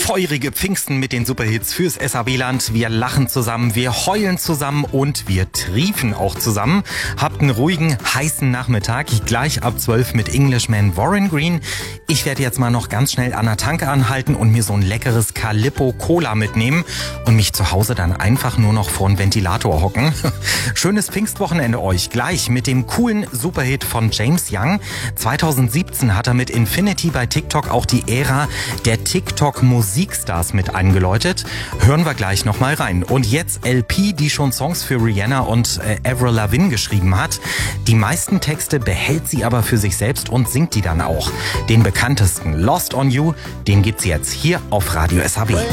Feurige Pfingsten mit den Superhits fürs SAW-Land. Wir lachen zusammen, wir heulen zusammen und wir triefen auch zusammen. Habt einen ruhigen, heißen Nachmittag. Gleich ab 12 mit Englishman Warren Green. Ich werde jetzt mal noch ganz schnell an der Tanke anhalten und mir so ein leckeres Calippo Cola mitnehmen und mich zu Hause dann einfach nur noch vor den Ventilator hocken. Schönes Pfingstwochenende euch. Gleich mit dem coolen Superhit von James Young. 2017 hat er mit Infinity bei TikTok auch die Ära der TikTok-Musikstars mit eingeläutet. Hören wir gleich nochmal rein. Und jetzt LP, die schon Songs für Rihanna und Avril Lavigne geschrieben hat. Die meisten Texte behält sie aber für sich selbst und singt die dann auch. Den bekanntesten Lost on You, den gibt's jetzt hier auf Radio SAW.